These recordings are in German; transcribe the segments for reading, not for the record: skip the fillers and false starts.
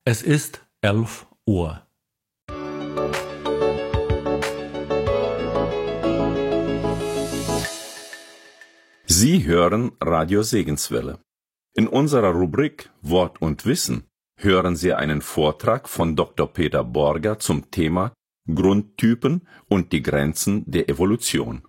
Es ist 11 Uhr. Sie hören Radio Segenswelle. In unserer Rubrik Wort und Wissen hören Sie einen Vortrag von Dr. Peter Borger zum Thema Grundtypen und die Grenzen der Evolution.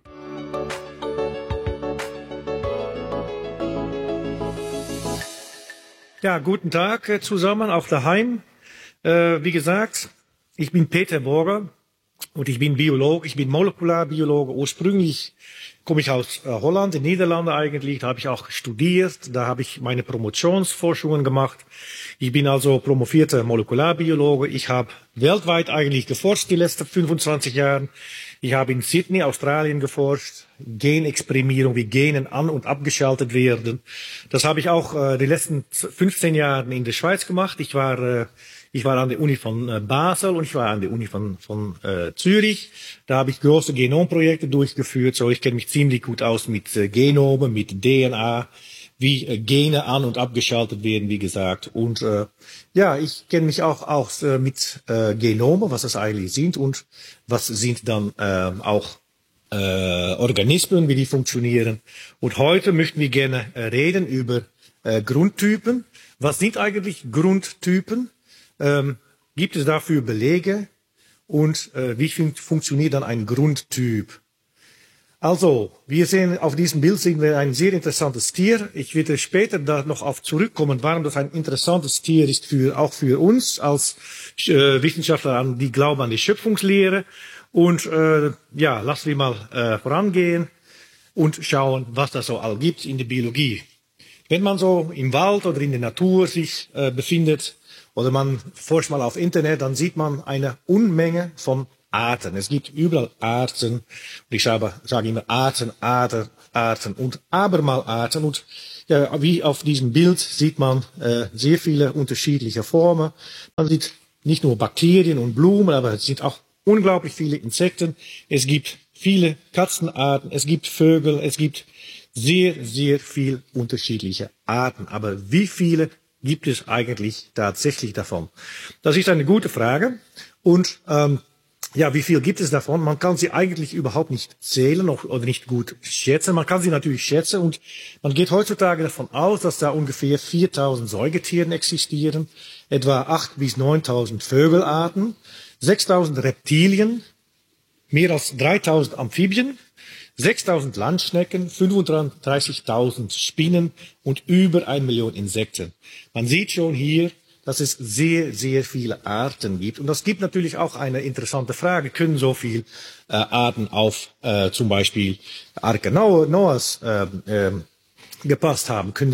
Ja, guten Tag zusammen, auch daheim. Wie gesagt, ich bin Peter Borger und ich bin Biologe, ich bin Molekularbiologe. Ursprünglich komme ich aus Holland, in Niederlande eigentlich. Da habe ich auch studiert, da habe ich meine Promotionsforschungen gemacht. Ich bin also promovierter Molekularbiologe. Ich habe weltweit eigentlich geforscht die letzten 25 Jahre. Ich habe in Sydney, Australien geforscht, Genexprimierung, wie Genen an- und abgeschaltet werden. Das habe ich auch die letzten 15 Jahre in der Schweiz gemacht. Ich war an der Uni von Basel und ich war an der Uni von Zürich. Da habe ich große Genomprojekte durchgeführt. So, ich kenne mich ziemlich gut aus mit Genomen, mit DNA, wie Gene an- und abgeschaltet werden, wie gesagt. Und ja, ich kenne mich auch aus mit Genome, was das eigentlich sind und was sind dann auch Organismen, wie die funktionieren. Und heute möchten wir gerne reden über Grundtypen. Was sind eigentlich Grundtypen? Gibt es dafür Belege? Und wie funktioniert dann ein Grundtyp? Also, wir sehen auf diesem Bild sehen wir ein sehr interessantes Tier. Ich werde später da noch auf zurückkommen, warum das ein interessantes Tier ist, auch für uns als Wissenschaftler, die glauben an die Schöpfungslehre. Und ja, lassen wir mal vorangehen und schauen, was da so all gibt in der Biologie. Wenn man so im Wald oder in der Natur sich befindet oder man forscht mal auf Internet, dann sieht man eine Unmenge von Arten. Es gibt überall Arten. Und ich sage immer Arten, Arten und abermal Arten. Und ja, wie auf diesem Bild sieht man sehr viele unterschiedliche Formen. Man sieht nicht nur Bakterien und Blumen, aber es sind auch unglaublich viele Insekten. Es gibt viele Katzenarten, es gibt Vögel, es gibt sehr, sehr viel unterschiedliche Arten. Aber wie viele gibt es eigentlich tatsächlich davon? Das ist eine gute Frage. Und ja, wie viel gibt es davon? Man kann sie eigentlich überhaupt nicht zählen oder nicht gut schätzen. Man kann sie natürlich schätzen und man geht heutzutage davon aus, dass da ungefähr 4000 Säugetiere existieren, etwa 8.000 bis 9.000 Vögelarten, 6.000 Reptilien, mehr als 3.000 Amphibien, 6.000 Landschnecken, 35.000 Spinnen und über 1 Million Insekten. Man sieht schon hier, dass es sehr, sehr viele Arten gibt. Und das gibt natürlich auch eine interessante Frage. Können so viele Arten auf zum Beispiel Arke Noahs gepasst haben? Können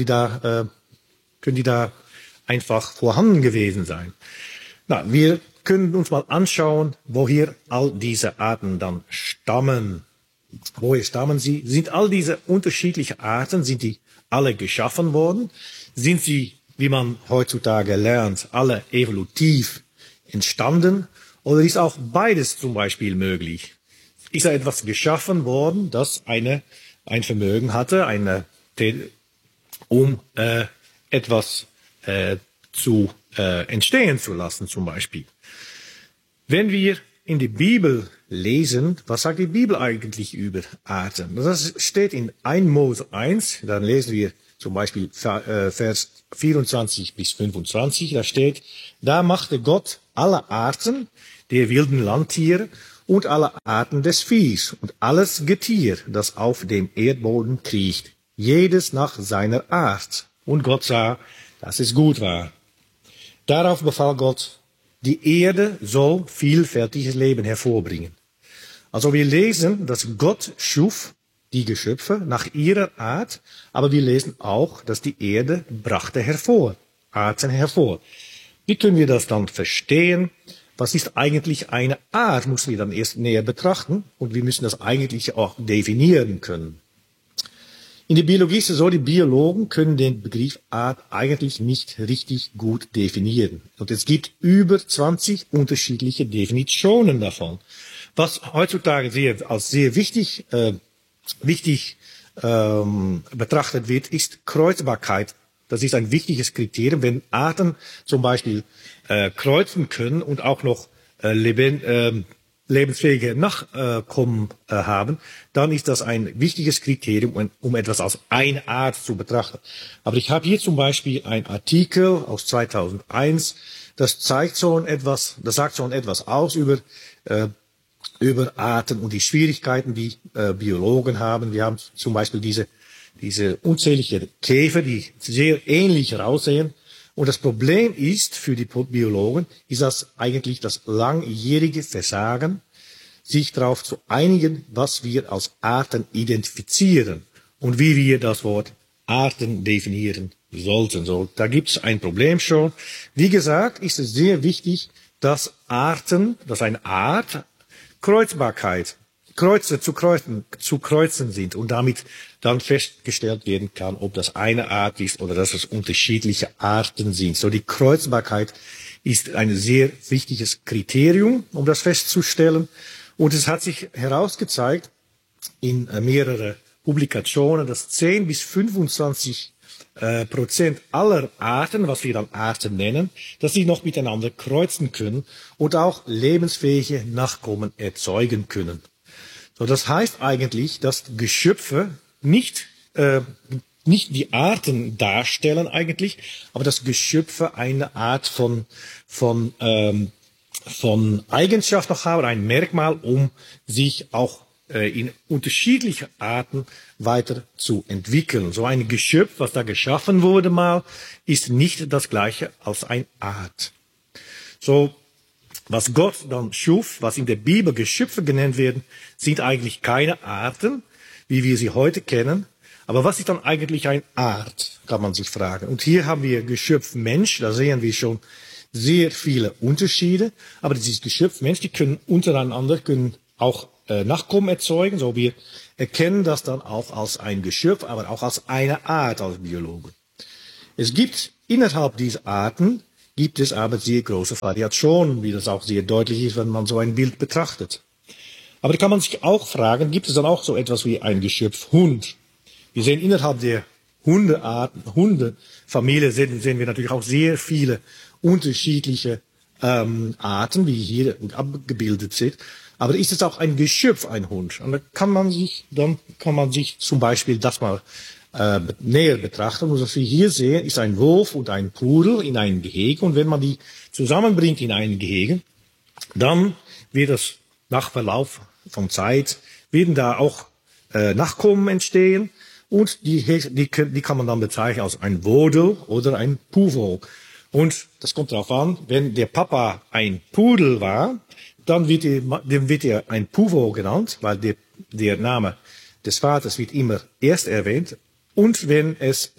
die da einfach vorhanden gewesen sein? Na, wir können uns mal anschauen, woher all diese Arten dann stammen. Woher stammen sie? Sind all diese unterschiedlichen Arten, sind die alle geschaffen worden? Sind sie, wie man heutzutage lernt, alle evolutiv entstanden? Oder ist auch beides zum Beispiel möglich? Ist da etwas geschaffen worden, das ein Vermögen hatte, um etwas zu entstehen zu lassen zum Beispiel? Wenn wir in die Bibel lesen, was sagt die Bibel eigentlich über Arten? Das steht in 1 Mose 1, dann lesen wir zum Beispiel Vers 24 bis 25, da steht, da machte Gott alle Arten der wilden Landtiere und alle Arten des Viehs und alles Getier, das auf dem Erdboden kriecht, jedes nach seiner Art. Und Gott sah, dass es gut war. Darauf befahl Gott, die Erde soll vielfältiges Leben hervorbringen. Also wir lesen, dass Gott schuf die Geschöpfe nach ihrer Art, aber wir lesen auch, dass die Erde brachte Arten hervor. Wie können wir das dann verstehen? Was ist eigentlich eine Art? Müssen wir dann erst näher betrachten und wir müssen das eigentlich auch definieren können. In der Biologie ist es so, die Biologen können den Begriff Art eigentlich nicht richtig gut definieren. Und es gibt über 20 unterschiedliche Definitionen davon. Was heutzutage als sehr wichtig betrachtet wird, ist Kreuzbarkeit Das ist ein wichtiges Kriterium. Wenn Arten zum Beispiel kreuzen können und auch noch lebensfähige Nachkommen haben, dann ist das ein wichtiges Kriterium, um etwas als eine Art zu betrachten. Aber ich habe hier zum Beispiel einen Artikel aus 2001, das sagt schon etwas aus über Arten und die Schwierigkeiten, die Biologen haben. Wir haben zum Beispiel diese unzählige Käfer, die sehr ähnlich aussehen. Und das Problem ist für die Biologen, ist das eigentlich das langjährige Versagen, sich darauf zu einigen, was wir als Arten identifizieren und wie wir das Wort Arten definieren sollten. So, da gibt es ein Problem schon. Wie gesagt, ist es sehr wichtig, dass eine Art Kreuzbarkeit, zu kreuzen sind und damit dann festgestellt werden kann, ob das eine Art ist oder dass es unterschiedliche Arten sind. So, die Kreuzbarkeit ist ein sehr wichtiges Kriterium, um das festzustellen. Und es hat sich herausgezeigt in mehreren Publikationen, dass 10 bis 25% aller Arten, was wir dann Arten nennen, dass sie noch miteinander kreuzen können und auch lebensfähige Nachkommen erzeugen können. So, das heißt eigentlich, dass Geschöpfe nicht die Arten darstellen eigentlich, aber dass Geschöpfe eine Art von Eigenschaft noch haben, ein Merkmal, um sich auch in unterschiedliche Arten weiter zu entwickeln. So ein Geschöpf, was da geschaffen wurde mal, ist nicht das gleiche als eine Art. So, was Gott dann schuf, was in der Bibel Geschöpfe genannt werden, sind eigentlich keine Arten, wie wir sie heute kennen. Aber was ist dann eigentlich eine Art, kann man sich fragen. Und hier haben wir Geschöpf Mensch, da sehen wir schon sehr viele Unterschiede. Aber dieses Geschöpf Mensch, die können untereinander auch Nachkommen erzeugen. So, wir erkennen das dann auch als ein Geschöpf, aber auch als eine Art als Biologen. Es gibt innerhalb dieser Arten gibt es aber sehr große Variationen, wie das auch sehr deutlich ist, wenn man so ein Bild betrachtet. Aber da kann man sich auch fragen, gibt es dann auch so etwas wie ein Geschöpf Hund? Wir sehen innerhalb der Hundefamilie sehen wir natürlich auch sehr viele unterschiedliche Arten, wie hier abgebildet sind. Aber ist es auch ein Geschöpf, ein Hund? Und da kann man sich zum Beispiel das mal näher betrachten. Und was wir hier sehen, ist ein Wolf und ein Pudel in einem Gehege. Und wenn man die zusammenbringt in ein Gehege, dann wird es nach Verlauf von Zeit, werden da auch Nachkommen entstehen. Und die kann man dann bezeichnen als ein Wodel oder ein Puvo. Und das kommt darauf an, wenn der Papa ein Pudel war, dann wird er ein Puvo genannt, weil der Name des Vaters wird immer erst erwähnt. Und wenn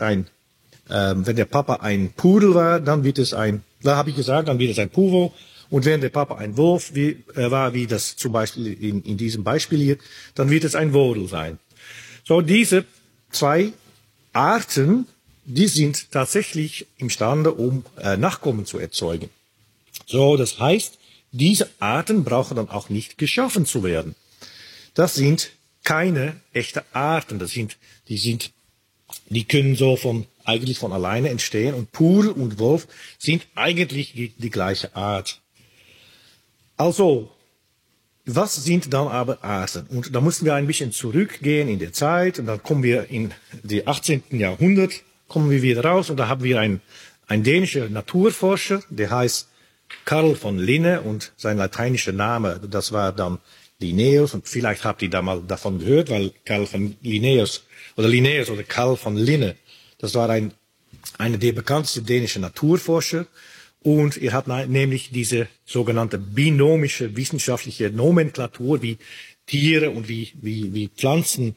der Papa ein Pudel war, dann wird es dann wird es ein Puvo. Und wenn der Papa ein Wolf war, wie das zum Beispiel in diesem Beispiel hier, dann wird es ein Wodel sein. So, diese zwei Arten, die sind tatsächlich imstande, um Nachkommen zu erzeugen. So, das heißt, diese Arten brauchen dann auch nicht geschaffen zu werden. Das sind keine echten Arten. Die können so eigentlich von alleine entstehen. Und Pudel und Wolf sind eigentlich die gleiche Art. Also, was sind dann aber Arten? Und da mussten wir ein bisschen zurückgehen in der Zeit. Und dann kommen wir in die 18. Jahrhundert, kommen wir wieder raus. Und da haben wir einen dänischen Naturforscher, der heißt Carl von Linne. Und sein lateinischer Name, das war dann Linnaeus. Und vielleicht habt ihr da mal davon gehört, weil Linnaeus oder Carl von Linne, das war einer der bekanntesten dänischen Naturforscher. Und er hat nämlich diese sogenannte binomische wissenschaftliche Nomenklatur, wie Tiere und wie Pflanzen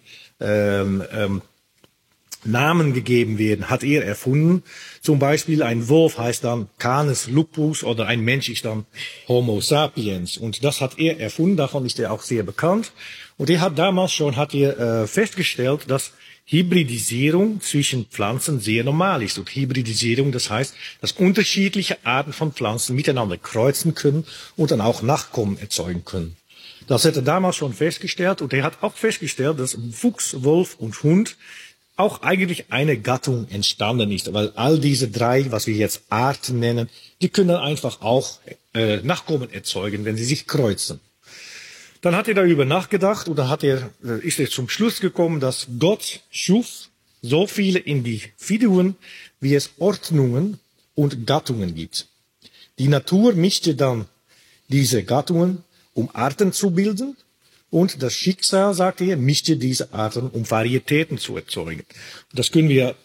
Namen gegeben werden, hat er erfunden. Zum Beispiel ein Wolf heißt dann Canis lupus oder ein Mensch ist dann Homo sapiens. Und das hat er erfunden, davon ist er auch sehr bekannt. Und er hat damals schon festgestellt, dass Hybridisierung zwischen Pflanzen sehr normal ist. Und Hybridisierung, das heißt, dass unterschiedliche Arten von Pflanzen miteinander kreuzen können und dann auch Nachkommen erzeugen können. Das hat er damals schon festgestellt. Und er hat auch festgestellt, dass Fuchs, Wolf und Hund auch eigentlich eine Gattung entstanden ist. Weil all diese drei, was wir jetzt Arten nennen, die können dann einfach auch Nachkommen erzeugen, wenn sie sich kreuzen. Dann hat er darüber nachgedacht und dann ist er zum Schluss gekommen, dass Gott schuf so viele Individuen, wie es Ordnungen und Gattungen gibt. Die Natur mischte dann diese Gattungen, um Arten zu bilden. Und das Schicksal, sagt er, mischte diese Arten, um Varietäten zu erzeugen. Und das können wir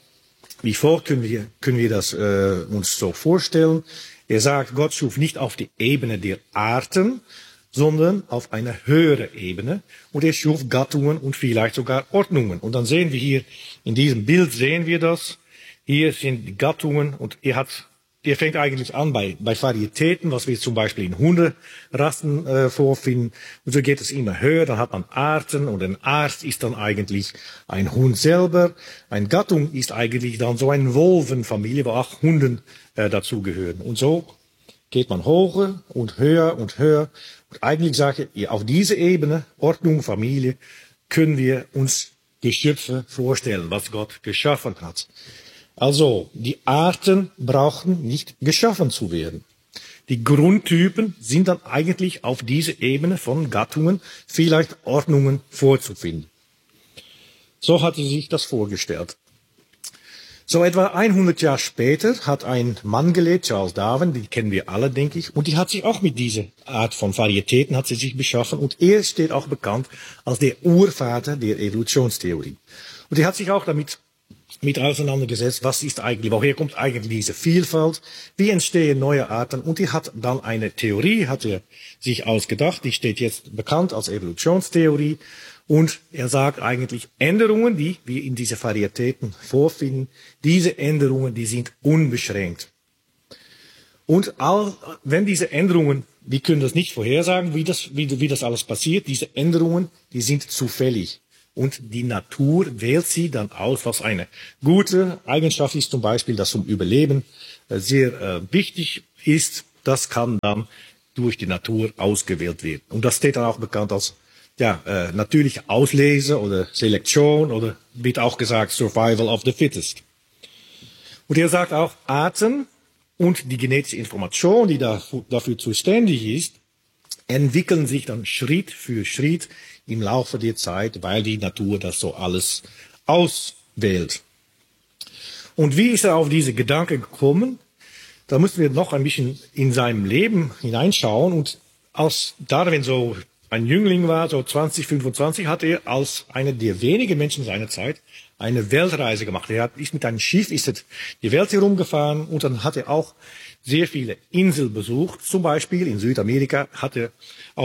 das uns so vorstellen. Er sagt, Gott schuf nicht auf die Ebene der Arten, sondern auf einer höheren Ebene. Und er schuf Gattungen und vielleicht sogar Ordnungen. Und dann sehen wir hier, in diesem Bild sehen wir das. Hier sind die Gattungen und er fängt eigentlich an bei Varietäten, was wir zum Beispiel in Hunderassen vorfinden. Und so geht es immer höher, dann hat man Arten und ein Art ist dann eigentlich ein Hund selber. Eine Gattung ist eigentlich dann so eine Wolvenfamilie, wo auch Hunden dazugehören. Und so geht man hoch und höher und höher. Und eigentlich sage ich, auf diese Ebene, Ordnung, Familie, können wir uns Geschöpfe vorstellen, was Gott geschaffen hat. Also, die Arten brauchen nicht geschaffen zu werden. Die Grundtypen sind dann eigentlich auf dieser Ebene von Gattungen, vielleicht Ordnungen vorzufinden. So hat er sich das vorgestellt. So etwa 100 Jahre später hat ein Mann gelebt, Charles Darwin, die kennen wir alle, denke ich, und die hat sich auch mit dieser Art von Varietäten hat sie sich beschaffen und er steht auch bekannt als der Urvater der Evolutionstheorie. Und er hat sich auch damit auseinandergesetzt, woher kommt eigentlich diese Vielfalt, wie entstehen neue Arten und er hat dann eine Theorie, hat er sich ausgedacht, die steht jetzt bekannt als Evolutionstheorie. Und er sagt eigentlich, Änderungen, die wir in diese Varietäten vorfinden, diese Änderungen, die sind unbeschränkt. Und wenn diese Änderungen, wir können das nicht vorhersagen, wie das alles passiert, diese Änderungen, die sind zufällig. Und die Natur wählt sie dann aus, was eine gute Eigenschaft ist, zum Beispiel, das zum Überleben sehr wichtig ist, das kann dann durch die Natur ausgewählt werden. Und das steht dann auch bekannt als natürliche Auslese oder Selektion oder wird auch gesagt Survival of the Fittest. Und er sagt auch, Arten und die genetische Information, die dafür zuständig ist, entwickeln sich dann Schritt für Schritt im Laufe der Zeit, weil die Natur das so alles auswählt. Und wie ist er auf diese Gedanken gekommen? Da müssen wir noch ein bisschen in seinem Leben hineinschauen. Und als Darwin so ein Jüngling war, so 20, 25, hat er als einer der wenigen Menschen seiner Zeit eine Weltreise gemacht. Ist mit einem Schiff die Welt herumgefahren und dann hat er auch sehr viele Inseln besucht. Zum Beispiel in Südamerika hat er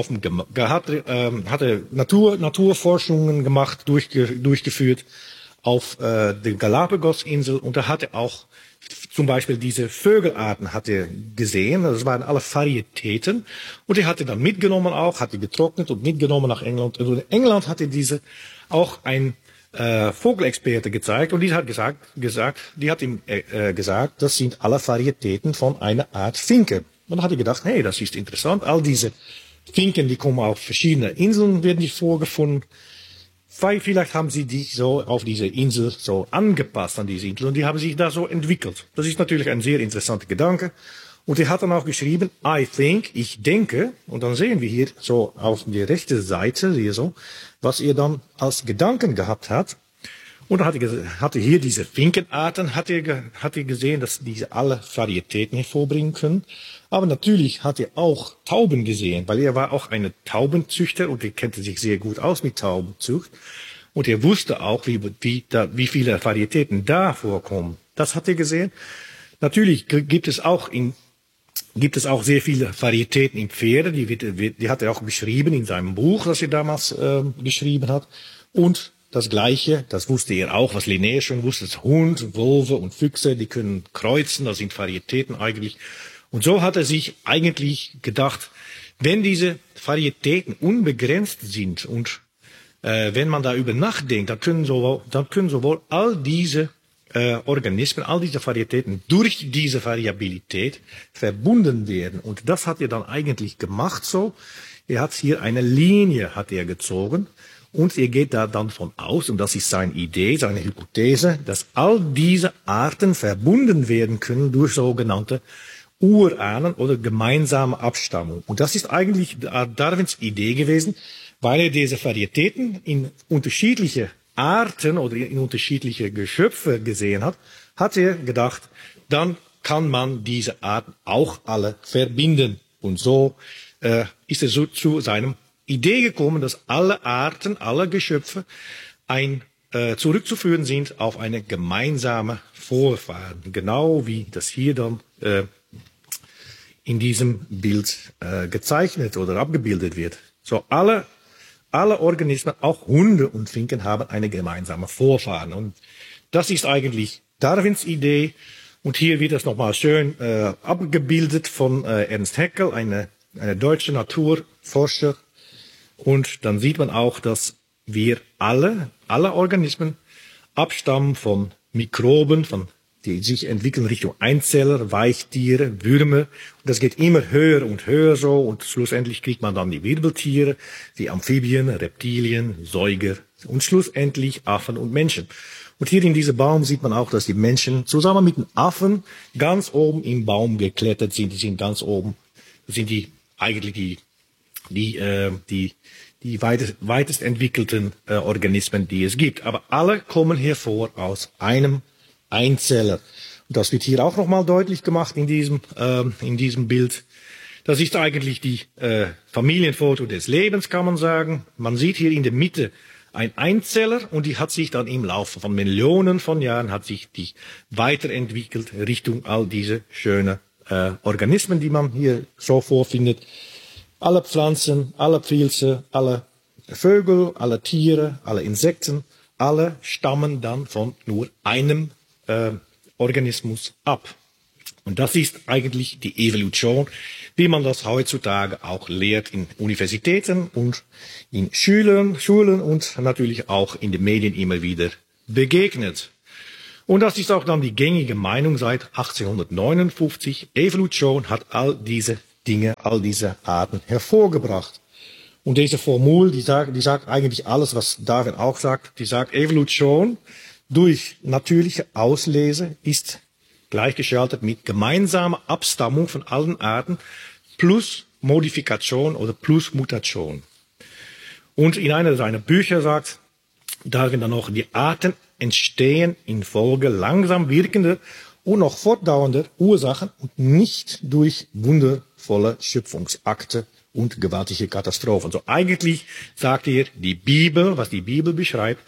Naturforschungen gemacht, durchgeführt auf der Galapagos-Insel und da hat er auch zum Beispiel diese Vögelarten hat er gesehen, das waren alle Varietäten und er hatte dann mitgenommen auch, hat die getrocknet und mitgenommen nach England. Und in England hat er auch ein Vogelexperte gezeigt und die hat ihm gesagt, das sind alle Varietäten von einer Art Finke. Und dann hat er gedacht, hey, das ist interessant, all diese Finken, die kommen auf verschiedene Inseln, werden die vorgefunden. Vielleicht haben sie die so auf diese Insel so angepasst an diese Insel und die haben sich da so entwickelt. Das ist natürlich ein sehr interessanter Gedanke. Und er hat dann auch geschrieben, ich denke, und dann sehen wir hier so auf der rechten Seite, hier so, was er dann als Gedanken gehabt hat. Und dann hat er hier diese Finkenarten, hat er gesehen, dass diese alle Varietäten hervorbringen können. Aber natürlich hat er auch Tauben gesehen, weil er war auch ein Taubenzüchter und er kannte sich sehr gut aus mit Taubenzucht. Und er wusste auch, wie viele Varietäten da vorkommen. Das hat er gesehen. Natürlich gibt es auch sehr viele Varietäten in Pferde, die hat er auch beschrieben in seinem Buch, das er damals geschrieben hat. Und das Gleiche, das wusste er auch, was Linné schon wusste, das Hund, Wolfe und Füchse, die können kreuzen, das sind Varietäten eigentlich. Und so hat er sich eigentlich gedacht, wenn diese Varietäten unbegrenzt sind und wenn man darüber nachdenkt, dann können sowohl all diese Organismen, all diese Varietäten durch diese Variabilität verbunden werden. Und das hat er dann eigentlich gemacht so. Er hat hier eine Linie hat er gezogen Und er geht da dann von aus, und das ist seine Idee, seine Hypothese, dass all diese Arten verbunden werden können durch sogenannte Urahnen oder gemeinsame Abstammung. Und das ist eigentlich Darwins Idee gewesen, weil er diese Varietäten in unterschiedliche Arten oder in unterschiedliche Geschöpfe gesehen hat, hat er gedacht, dann kann man diese Arten auch alle verbinden. Und so ist er so zu seinem Idee gekommen, dass alle Arten, alle Geschöpfe zurückzuführen sind auf eine gemeinsame Vorfahren. Genau wie das hier dann in diesem Bild gezeichnet oder abgebildet wird. So alle Organismen, auch Hunde und Finken, haben eine gemeinsame Vorfahren. Und das ist eigentlich Darwins Idee. Und hier wird das nochmal schön abgebildet von Ernst Haeckel, eine deutsche Naturforscher. Und dann sieht man auch, dass wir alle Organismen abstammen von Mikroben, die sich entwickeln Richtung Einzeller, Weichtiere, Würmer. Und das geht immer höher und höher so. Und schlussendlich kriegt man dann die Wirbeltiere, die Amphibien, Reptilien, Säuger und schlussendlich Affen und Menschen. Und hier in diesem Baum sieht man auch, dass die Menschen zusammen mit den Affen ganz oben im Baum geklettert sind. Die sind ganz oben. Das sind eigentlich die weitest entwickelten Organismen, die es gibt. Aber alle kommen hervor aus einem Einzeller. Und das wird hier auch nochmal deutlich gemacht in diesem Bild. Das ist eigentlich die Familienfoto des Lebens, kann man sagen. Man sieht hier in der Mitte ein Einzeller und die hat sich dann im Laufe von Millionen von Jahren hat sich die weiterentwickelt Richtung all diese schönen Organismen, die man hier so vorfindet. Alle Pflanzen, alle Pilze, alle Vögel, alle Tiere, alle Insekten, alle stammen dann von nur einem Organismus ab. Und das ist eigentlich die Evolution, wie man das heutzutage auch lehrt in Universitäten und in Schulen und natürlich auch in den Medien immer wieder begegnet. Und das ist auch dann die gängige Meinung seit 1859. Evolution hat all diese Dinge, all diese Arten hervorgebracht. Und diese Formel, die sagt eigentlich alles, was Darwin auch sagt. Die sagt, Evolution durch natürliche Auslese ist gleichgeschaltet mit gemeinsamer Abstammung von allen Arten plus Modifikation oder plus Mutation. Und in einer seiner Bücher sagt Darwin dann noch, die Arten entstehen infolge langsam wirkender und noch fortdauernder Ursachen und nicht durch wundervolle Schöpfungsakte und gewaltige Katastrophen. So eigentlich sagt er, die Bibel, was die Bibel beschreibt,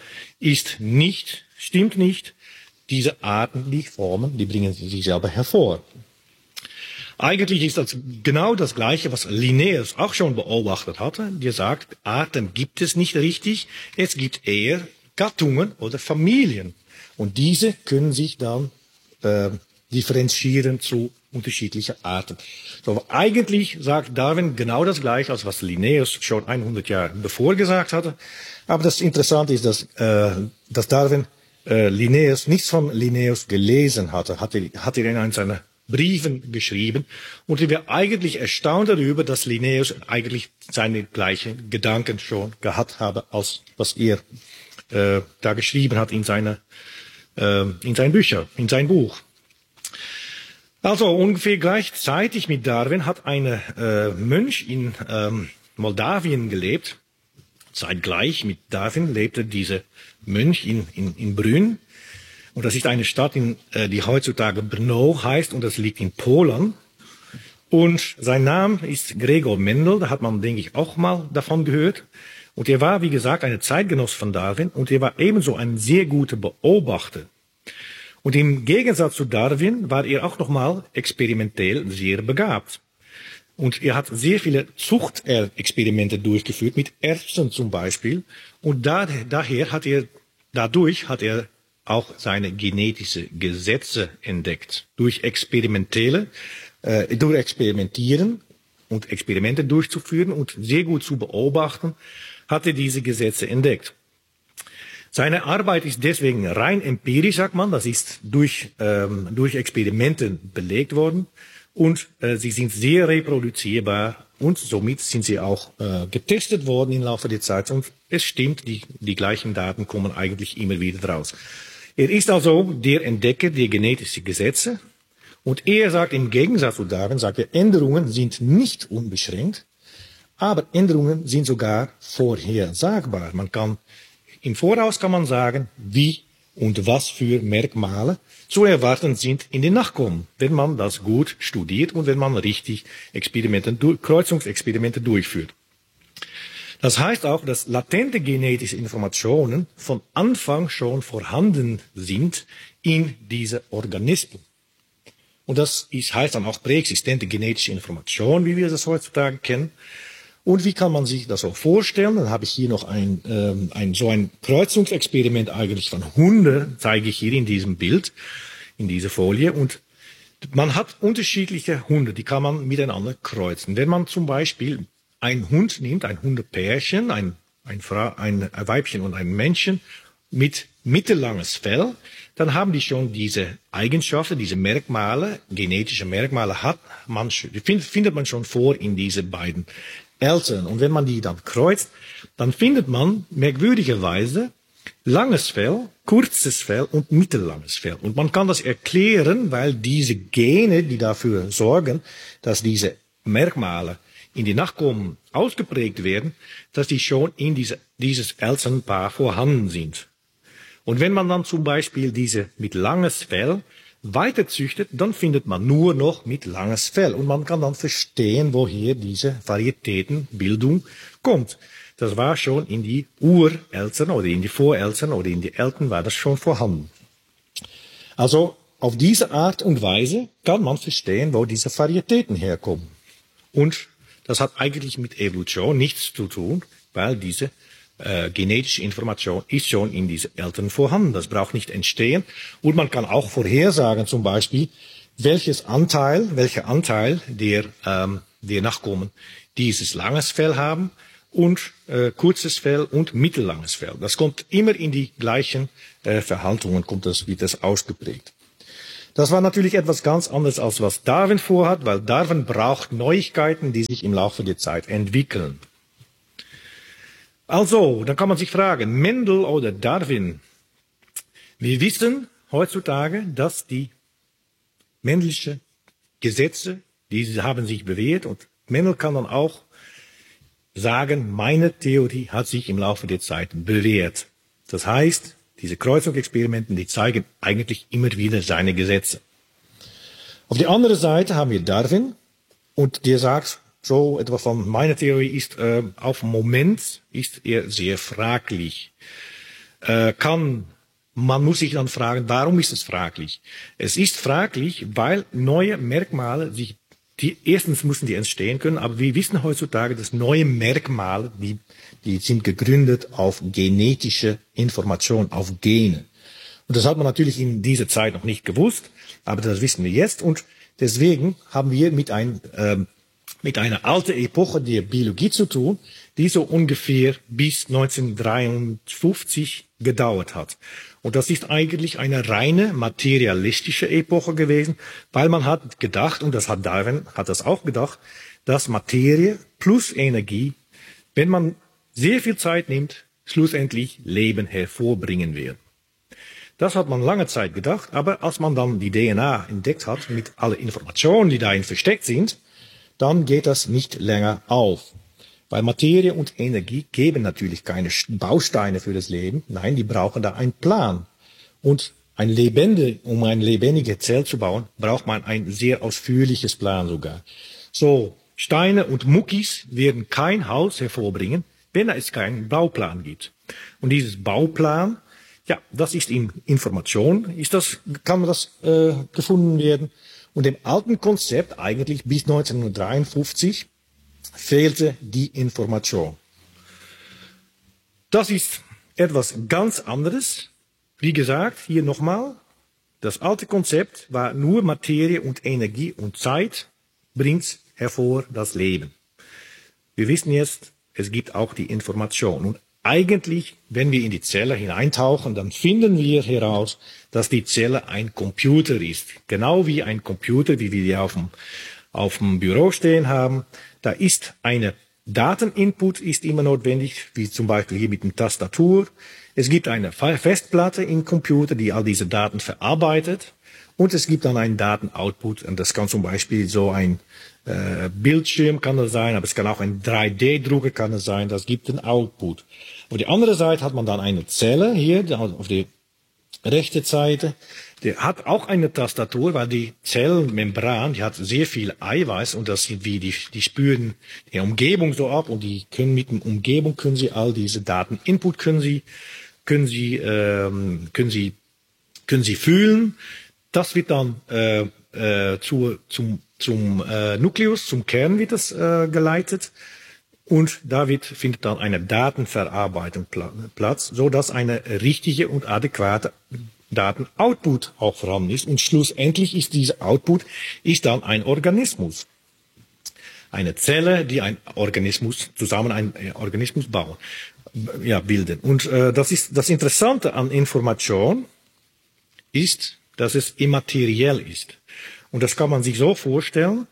stimmt nicht. Diese Arten, die formen, die bringen sich selber hervor. Eigentlich ist das genau das Gleiche, was Linnaeus auch schon beobachtet hatte. Der sagt, Arten gibt es nicht richtig, es gibt eher Gattungen oder Familien. Und diese können sich dann differenzieren zu unterschiedlichen Arten. So, eigentlich sagt Darwin genau das Gleiche, als was Linnaeus schon 100 Jahre bevor gesagt hatte. Aber das Interessante ist, dass Darwin nichts von Linnaeus gelesen hatte, hat er in einem seiner Briefen geschrieben. Und ich war eigentlich erstaunt darüber, dass Linnaeus eigentlich seine gleichen Gedanken schon gehabt habe, als was er da geschrieben hat in seinen Büchern, in sein Buch. Also ungefähr gleichzeitig mit Darwin hat ein Mönch in Moldawien gelebt. Zeitgleich mit Darwin lebte dieser Mönch in Brünn. Und das ist eine Stadt, die heutzutage Brno heißt, und das liegt in Polen. Und sein Name ist Gregor Mendel, da hat man, denke ich, auch mal davon gehört. Und er war, wie gesagt, eine Zeitgenosse von Darwin und er war ebenso ein sehr guter Beobachter. Und im Gegensatz zu Darwin war er auch nochmal experimentell sehr begabt. Und er hat sehr viele Zuchtexperimente durchgeführt, mit Erbsen zum Beispiel. Und dadurch hat er auch seine genetischen Gesetze entdeckt. Durch Experimentieren und Experimente durchzuführen und sehr gut zu beobachten, hat er diese Gesetze entdeckt. Seine Arbeit ist deswegen rein empirisch, sagt man. Das ist durch Experimente belegt worden. Und sie sind sehr reproduzierbar Und somit sind sie auch getestet worden im Laufe der Zeit. Und es stimmt, die gleichen Daten kommen eigentlich immer wieder raus. Er ist also der Entdecker der genetischen Gesetze. Und er sagt im Gegensatz zu Darwin, sagt er, Änderungen sind nicht unbeschränkt, aber Änderungen sind sogar vorhersagbar. Im Voraus kann man sagen, wie und was für Merkmale zu erwarten sind in den Nachkommen, wenn man das gut studiert und wenn man richtig Kreuzungsexperimente durchführt. Das heißt auch, dass latente genetische Informationen von Anfang schon vorhanden sind in diese Organismen. Und das heißt dann auch präexistente genetische Information, wie wir das heutzutage kennen. Und wie kann man sich das auch vorstellen? Dann habe ich hier noch so ein Kreuzungsexperiment eigentlich von Hunden, zeige ich hier in diesem Bild, in dieser Folie. Und man hat unterschiedliche Hunde, die kann man miteinander kreuzen. Wenn man zum Beispiel einen Hund nimmt, ein Hundepärchen, ein Weibchen und ein Männchen mit mittellanges Fell, dann haben die schon diese Eigenschaften, diese Merkmale, genetische Merkmale findet man schon vor in diese beiden Eltern. Und wenn man die dann kreuzt, dann findet man merkwürdigerweise langes Fell, kurzes Fell und mittellanges Fell. Und man kann das erklären, weil diese Gene, die dafür sorgen, dass diese Merkmale in die Nachkommen ausgeprägt werden, dass die schon in dieses Elternpaar vorhanden sind. Und wenn man dann zum Beispiel diese mit langes Fell weiter züchtet, dann findet man nur noch mit langes Fell. Und man kann dann verstehen, woher diese Varietätenbildung kommt. Das war schon in die Ureltern oder in die Voreltern oder in die Eltern war das schon vorhanden. Also auf diese Art und Weise kann man verstehen, wo diese Varietäten herkommen. Und das hat eigentlich mit Evolution nichts zu tun, weil diese genetische Information ist schon in diesen Eltern vorhanden. Das braucht nicht entstehen. Und man kann auch vorhersagen, zum Beispiel, welcher Anteil der Nachkommen dieses langes Fell haben und kurzes Fell und mittellanges Fell. Das kommt immer in die gleichen Verhaltungen, wird das ausgeprägt. Das war natürlich etwas ganz anderes, als was Darwin vorhat, weil Darwin braucht Neuigkeiten, die sich im Laufe der Zeit entwickeln. Also, dann kann man sich fragen, Mendel oder Darwin? Wir wissen heutzutage, dass die männlichen Gesetze, diese haben sich bewährt und Mendel kann dann auch sagen, meine Theorie hat sich im Laufe der Zeit bewährt. Das heißt, diese Kreuzungsexperimenten, die zeigen eigentlich immer wieder seine Gesetze. Auf der anderen Seite haben wir Darwin und der sagt, so etwa von meiner Theorie ist auf dem Moment ist er sehr fraglich. Man muss sich dann fragen, warum ist es fraglich? Es ist fraglich, weil neue Merkmale erstens müssen die entstehen können, aber wir wissen heutzutage, dass neue Merkmale, die sind gegründet auf genetische Information, auf Gene. Und das hat man natürlich in dieser Zeit noch nicht gewusst, aber das wissen wir jetzt und deswegen haben wir mit einer alten Epoche der Biologie zu tun, die so ungefähr bis 1953 gedauert hat. Und das ist eigentlich eine reine materialistische Epoche gewesen, weil man hat gedacht, und Darwin hat das auch gedacht, dass Materie plus Energie, wenn man sehr viel Zeit nimmt, schlussendlich Leben hervorbringen wird. Das hat man lange Zeit gedacht, aber als man dann die DNA entdeckt hat, mit allen Informationen, die darin versteckt sind, dann geht das nicht länger auf. Weil Materie und Energie geben natürlich keine Bausteine für das Leben. Nein, die brauchen da einen Plan. Und um eine lebendige Zelle zu bauen, braucht man ein sehr ausführliches Plan sogar. So, Steine und Muckis werden kein Haus hervorbringen, wenn es keinen Bauplan gibt. Und dieses Bauplan, ja, das ist in Information, kann das gefunden werden. Und im alten Konzept, eigentlich bis 1953, fehlte die Information. Das ist etwas ganz anderes. Wie gesagt, hier nochmal, das alte Konzept war nur Materie und Energie und Zeit bringt hervor das Leben. Wir wissen jetzt, es gibt auch die Information. Und eigentlich, wenn wir in die Zelle hineintauchen, dann finden wir heraus, dass die Zelle ein Computer ist. Genau wie ein Computer, wie wir die auf dem auf dem Büro stehen haben. Da ist eine Dateninput ist immer notwendig, wie zum Beispiel hier mit dem Tastatur. Es gibt eine Festplatte im Computer, die all diese Daten verarbeitet. Und es gibt dann einen Datenoutput. Und das kann zum Beispiel so ein Bildschirm kann das sein, aber es kann auch ein 3D-Drucker kann es sein. Das gibt einen Output. Auf der anderen Seite hat man dann eine Zelle hier auf der rechten Seite. Der hat auch eine Tastatur, weil die Zellmembran, die hat sehr viel Eiweiß und das sind wie die spüren die Umgebung so ab und die können mit der Umgebung können sie all diese Dateninput können sie fühlen. Das wird dann zum Nukleus, zum Kern wird das geleitet. Und da findet dann eine Datenverarbeitung Platz, so dass eine richtige und adäquate Datenoutput auch vorhanden ist. Und schlussendlich ist dieser Output dann ein Organismus. Eine Zelle, die ein Organismus bauen, bilden. Und das Interessante an Information ist, dass es immateriell ist. Und das kann man sich so vorstellen.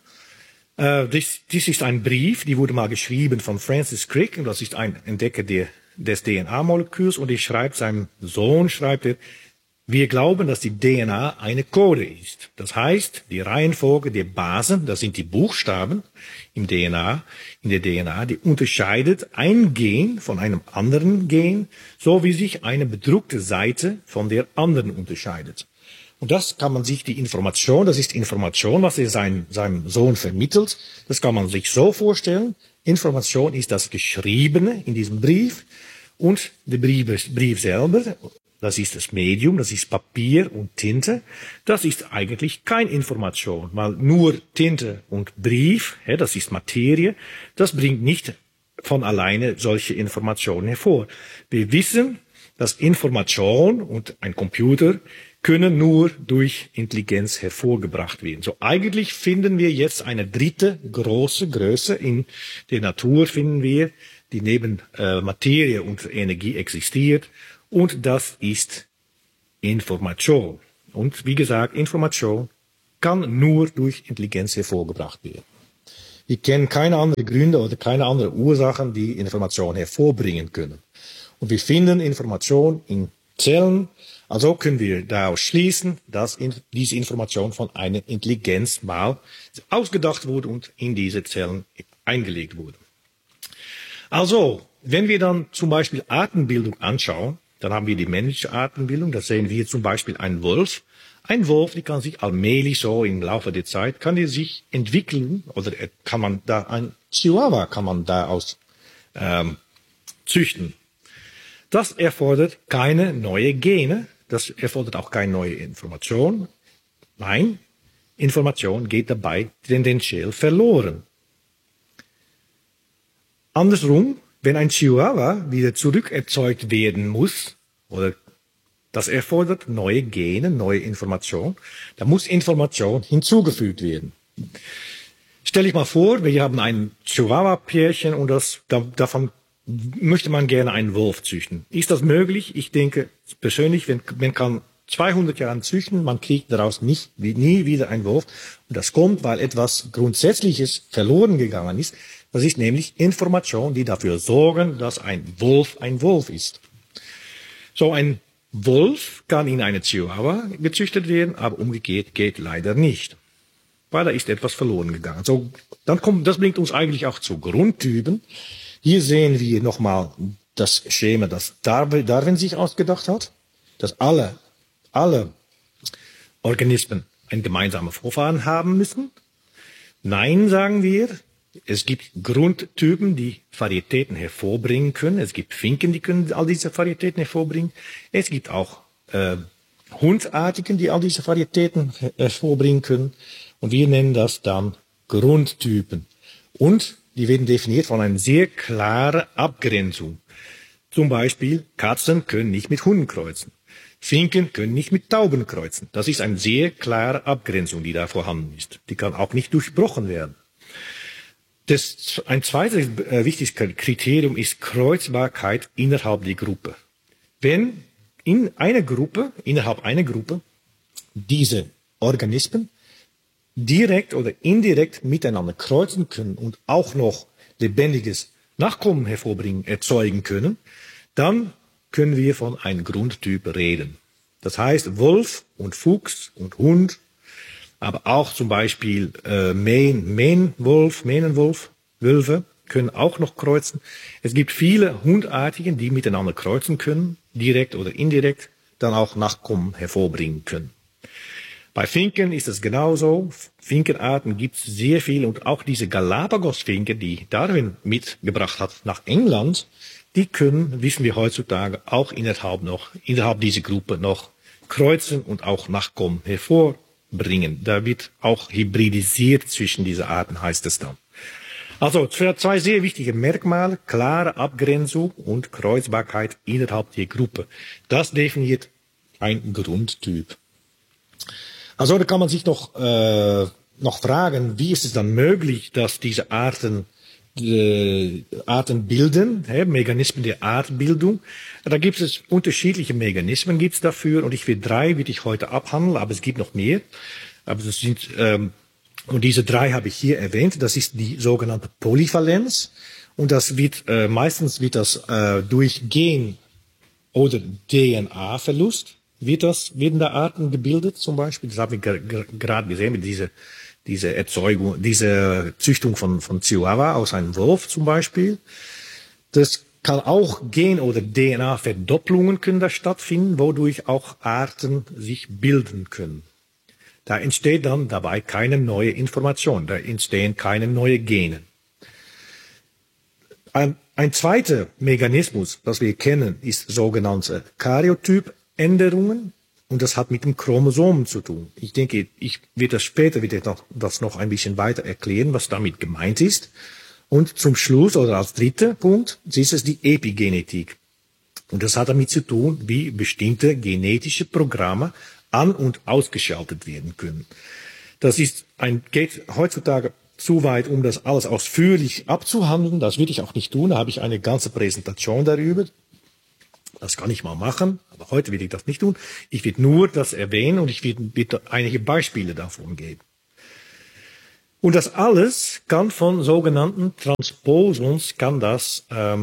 Dies ist ein Brief, die wurde mal geschrieben von Francis Crick, und das ist ein Entdecker des DNA-Moleküls, und seinem Sohn schreibt er, wir glauben, dass die DNA eine Code ist. Das heißt, die Reihenfolge der Basen, das sind die Buchstaben in der DNA, die unterscheidet ein Gen von einem anderen Gen, so wie sich eine bedruckte Seite von der anderen unterscheidet. Und das kann man sich, das ist Information, was er seinem Sohn vermittelt. Das kann man sich so vorstellen. Information ist das Geschriebene in diesem Brief. Und der Brief selber, das ist das Medium, das ist Papier und Tinte. Das ist eigentlich keine Information, weil nur Tinte und Brief, das ist Materie, das bringt nicht von alleine solche Informationen hervor. Wir wissen, dass Information und ein Computer können nur durch Intelligenz hervorgebracht werden. So eigentlich finden wir jetzt eine dritte große Größe in der Natur finden wir, die neben Materie und Energie existiert, und das ist Information. Und wie gesagt, Information kann nur durch Intelligenz hervorgebracht werden. Wir kennen keine anderen Gründe oder keine anderen Ursachen, die Information hervorbringen können. Und wir finden Information in Zellen. Also können wir daraus schließen, dass diese Information von einer Intelligenz mal ausgedacht wurde und in diese Zellen eingelegt wurde. Also, wenn wir dann zum Beispiel Artenbildung anschauen, dann haben wir die männliche Artenbildung. Da sehen wir zum Beispiel einen Wolf. Ein Wolf, die kann sich allmählich so im Laufe der Zeit, kann die sich entwickeln, oder kann man da ein Chihuahua kann man daraus züchten. Das erfordert keine neue Gene. Das erfordert auch keine neue Information. Nein, Information geht dabei tendenziell verloren. Andersrum, wenn ein Chihuahua wieder zurückerzeugt werden muss, oder das erfordert neue Gene, neue Information, da muss Information hinzugefügt werden. Stell dich mal vor, wir haben ein Chihuahua-Pärchen und davon möchte man gerne einen Wolf züchten. Ist das möglich? Ich denke persönlich, man kann 200 Jahre züchten, man kriegt daraus nie wieder einen Wolf. Und das kommt, weil etwas Grundsätzliches verloren gegangen ist. Das ist nämlich Information, die dafür sorgen, dass ein Wolf ist. So ein Wolf kann in eine Chihuahua gezüchtet werden, aber umgekehrt geht leider nicht. Weil da ist etwas verloren gegangen. So, das bringt uns eigentlich auch zu Grundtypen. Hier sehen wir nochmal das Schema, das Darwin sich ausgedacht hat, dass alle Organismen einen gemeinsamen Vorfahren haben müssen. Nein, sagen wir. Es gibt Grundtypen, die Varietäten hervorbringen können. Es gibt Finken, die können all diese Varietäten hervorbringen. Es gibt auch Hundartigen, die all diese Varietäten hervorbringen können. Und wir nennen das dann Grundtypen. Und die werden definiert von einer sehr klaren Abgrenzung. Zum Beispiel, Katzen können nicht mit Hunden kreuzen. Finken können nicht mit Tauben kreuzen. Das ist eine sehr klare Abgrenzung, die da vorhanden ist. Die kann auch nicht durchbrochen werden. Ein zweites wichtiges Kriterium ist Kreuzbarkeit innerhalb der Gruppe. Wenn innerhalb einer Gruppe diese Organismen direkt oder indirekt miteinander kreuzen können und auch noch lebendiges Nachkommen hervorbringen, erzeugen können, dann können wir von einem Grundtyp reden. Das heißt, Wolf und Fuchs und Hund, aber auch zum Beispiel Mähnenwolf, Wölfe können auch noch kreuzen. Es gibt viele Hundartigen, die miteinander kreuzen können, direkt oder indirekt, dann auch Nachkommen hervorbringen können. Bei Finken ist es genauso. Finkenarten gibt es sehr viel und auch diese Galapagos-Finken, die Darwin mitgebracht hat nach England, die können, wissen wir heutzutage, auch innerhalb dieser Gruppe noch kreuzen und auch Nachkommen hervorbringen. Da wird auch hybridisiert zwischen diesen Arten, heißt es dann. Also zwei sehr wichtige Merkmale, klare Abgrenzung und Kreuzbarkeit innerhalb der Gruppe. Das definiert ein Grundtyp. Also da kann man sich noch fragen, wie ist es dann möglich, dass diese Arten bilden, Mechanismen der Artbildung. Da gibt es unterschiedliche Mechanismen gibt's dafür und drei will ich heute abhandeln, aber es gibt noch mehr. Aber das sind und diese drei habe ich hier erwähnt. Das ist die sogenannte Polyvalenz und das wird meistens durch Gen oder DNA-Verlust werden da Arten gebildet zum Beispiel. Das haben wir gerade gesehen mit diese Erzeugung, diese Züchtung von Chihuahua aus einem Wolf zum Beispiel. Das kann auch Gen- oder DNA-Verdopplungen können da stattfinden, wodurch auch Arten sich bilden können. Da entsteht dann dabei keine neue Information, da entstehen keine neuen Gene. Ein zweiter Mechanismus, das wir kennen, ist sogenannte Karyotypänderungen. Und das hat mit dem Chromosomen zu tun. Ich denke, ich werde das noch ein bisschen weiter erklären, was damit gemeint ist. Und zum Schluss oder als dritter Punkt ist es die Epigenetik. Und das hat damit zu tun, wie bestimmte genetische Programme an- und ausgeschaltet werden können. Geht heutzutage zu weit, um das alles ausführlich abzuhandeln. Das will ich auch nicht tun. Da habe ich eine ganze Präsentation darüber. Das kann ich mal machen, aber heute will ich das nicht tun. Ich will nur das erwähnen und ich will einige Beispiele davon geben. Und das alles kann von sogenannten Transposons kann das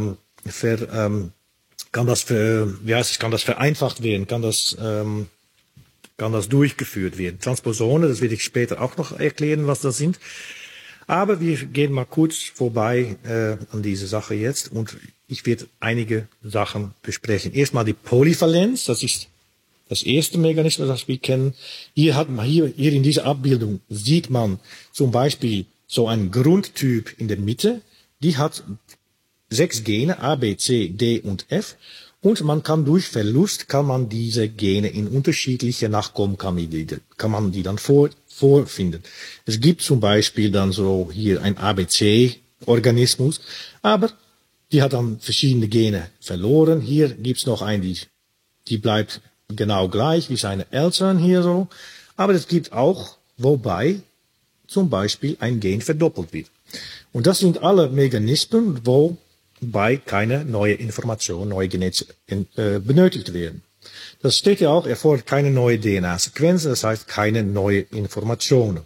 vereinfacht werden, kann das durchgeführt werden. Transposone, das will ich später auch noch erklären, was das sind. Aber wir gehen mal kurz vorbei an diese Sache jetzt und ich werde einige Sachen besprechen. Erstmal die Polyvalenz, das ist das erste Mechanismus, das wir kennen. Hier in dieser Abbildung sieht man zum Beispiel so einen Grundtyp in der Mitte. Die hat 6 Gene, A, B, C, D und F. Und man kann durch Verlust, diese Gene in unterschiedliche Nachkommen, kann man die dann vorfinden. Es gibt zum Beispiel dann so hier ein ABC-Organismus, aber die hat dann verschiedene Gene verloren. Hier gibt's noch einen, die bleibt genau gleich wie seine Eltern hier so. Aber es gibt auch, wobei zum Beispiel ein Gen verdoppelt wird. Und das sind alle Mechanismen, wobei keine neue Information, neue Genetik benötigt werden. Das steht ja auch, erfordert keine neue DNA-Sequenz, das heißt keine neue Informationen.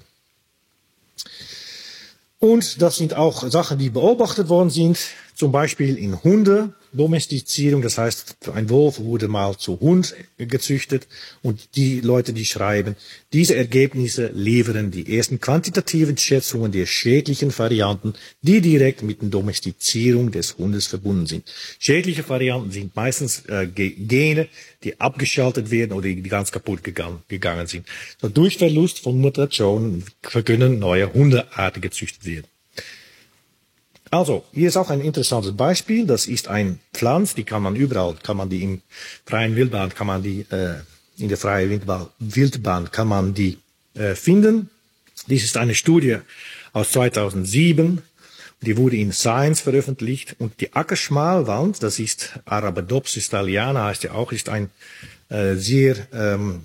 Und das sind auch Sachen, die beobachtet worden sind, zum Beispiel in Hundedomestizierung, das heißt, ein Wolf wurde mal zu Hund gezüchtet und die Leute, die schreiben, diese Ergebnisse liefern die ersten quantitativen Schätzungen der schädlichen Varianten, die direkt mit der Domestizierung des Hundes verbunden sind. Schädliche Varianten sind meistens Gene, die abgeschaltet werden oder die ganz kaputt gegangen sind. So, durch Verlust von Mutationen können neue Hundearten gezüchtet werden. Also, hier ist auch ein interessantes Beispiel. Das ist ein Pflanz, die kann man die freien Wildbahn, in der freien Wildbahn kann man die finden. Dies ist eine Studie aus 2007. Die wurde in Science veröffentlicht. Und die Ackerschmalwand, das ist Arabidopsis thaliana, heißt ja auch, ist ein ein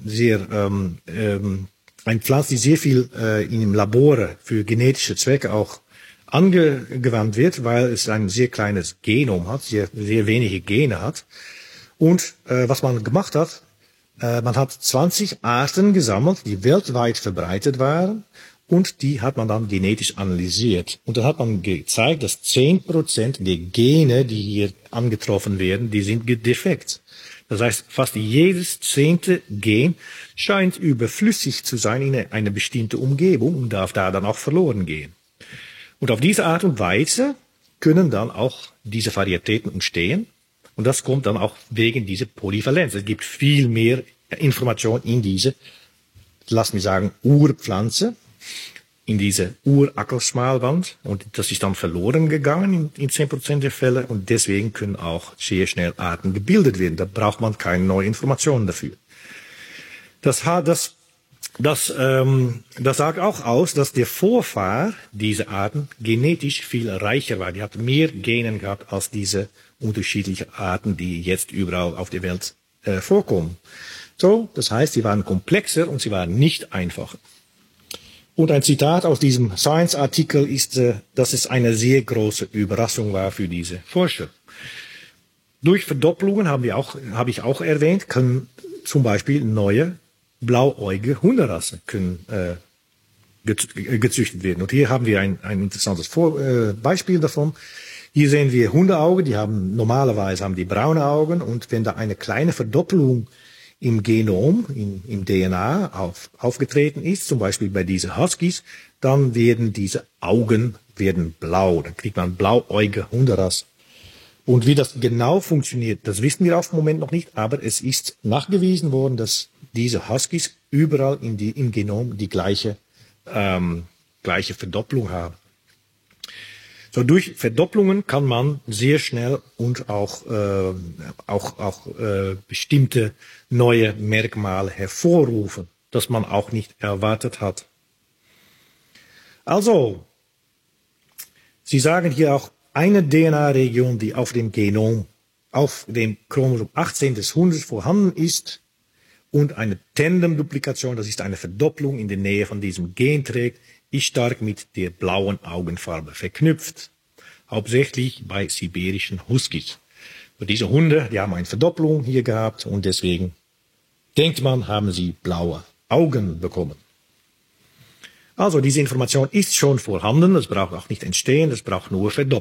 Pflanz, die sehr viel im Labor für genetische Zwecke auch angewandt wird, weil es ein sehr kleines Genom hat, sehr wenige Gene hat. Und was man gemacht hat, man hat 20 Arten gesammelt, die weltweit verbreitet waren Und die hat man dann genetisch analysiert. Und dann hat man gezeigt, dass 10% der Gene, die hier angetroffen werden, die sind defekt. Das heißt, fast jedes 10. Gen scheint überflüssig zu sein in einer bestimmten Umgebung und darf da dann auch verloren gehen. Und auf diese Art und Weise können dann auch diese Varietäten entstehen. Und das kommt dann auch wegen dieser Polyvalenz. Es gibt viel mehr Information in diese, lass mich sagen, Urpflanze, in diese Urackerschmalwand. Und das ist dann verloren gegangen in 10% der Fälle. Und deswegen können auch sehr schnell Arten gebildet werden. Da braucht man keine neuen Informationen dafür. Das sagt auch aus, dass der Vorfahr dieser Arten genetisch viel reicher war. Die hat mehr Genen gehabt als diese unterschiedlichen Arten, die jetzt überall auf der Welt vorkommen. So, das heißt, sie waren komplexer und sie waren nicht einfacher. Und ein Zitat aus diesem Science-Artikel ist, dass es eine sehr große Überraschung war für diese Forscher. Durch Verdopplungen habe ich auch erwähnt, können zum Beispiel neue blauäugige Hunderassen gezüchtet werden. Und hier haben wir ein interessantes Beispiel davon. Hier sehen wir Hundeaugen, normalerweise haben die braune Augen, und wenn da eine kleine Verdoppelung im Genom, im DNA aufgetreten ist, zum Beispiel bei diesen Huskies, dann werden diese Augen blau. Dann kriegt man blauäugige Hunderassen. Und wie das genau funktioniert, das wissen wir auf dem Moment noch nicht, aber es ist nachgewiesen worden, dass diese Huskies überall im Genom die gleiche Verdopplung haben. So, durch Verdopplungen kann man sehr schnell und auch bestimmte neue Merkmale hervorrufen, das man auch nicht erwartet hat. Also, Sie sagen hier auch, eine DNA-Region, die auf dem Genom, auf dem Chromosom 18 des Hundes vorhanden ist und eine Tandem-Duplikation, das ist eine Verdopplung in der Nähe von diesem Gen trägt, ist stark mit der blauen Augenfarbe verknüpft. Hauptsächlich bei sibirischen Huskies. Und diese Hunde, die haben eine Verdopplung hier gehabt und deswegen denkt man, haben sie blaue Augen bekommen. Also diese Information ist schon vorhanden, das braucht auch nicht entstehen, das braucht nur Verdopplung.